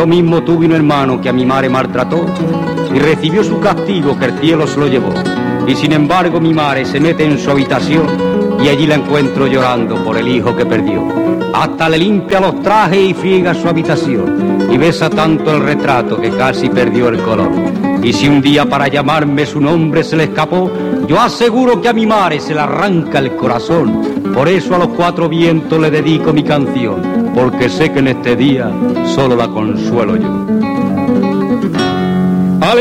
Yo mismo tuve un hermano que a mi madre maltrató y recibió su castigo, que el cielo se lo llevó. Y sin embargo mi madre se mete en su habitación y allí la encuentro llorando por el hijo que perdió. Hasta le limpia los trajes y friega su habitación y besa tanto el retrato que casi perdió el color. Y si un día para llamarme su nombre se le escapó, yo aseguro que a mi madre se le arranca el corazón. Por eso a los cuatro vientos le dedico mi canción, porque sé que en este día solo la consuelo yo.